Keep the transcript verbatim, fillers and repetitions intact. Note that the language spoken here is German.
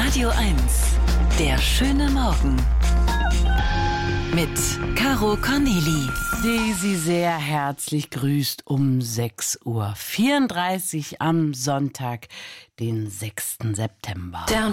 Radio eins. Der schöne Morgen. Mit Caro Corneli. Die Sie sehr herzlich grüßt um sechs Uhr vierunddreißig am Sonntag, den sechsten September. Der